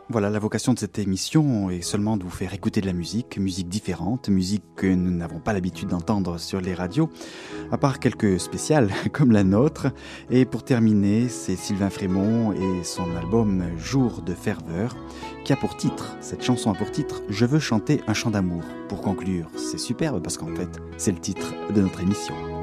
Voilà, la vocation de cette émission est seulement de vous faire écouter de la musique, musique différente, musique que nous n'avons pas l'habitude d'entendre sur les radios, à part quelques spéciales comme la nôtre. Et pour terminer, c'est Sylvain Frémont et son album Jour de ferveur, qui a pour titre, cette chanson a pour titre « Je veux chanter un chant d'amour ». Pour conclure, c'est superbe parce qu'en fait, c'est le titre de notre émission.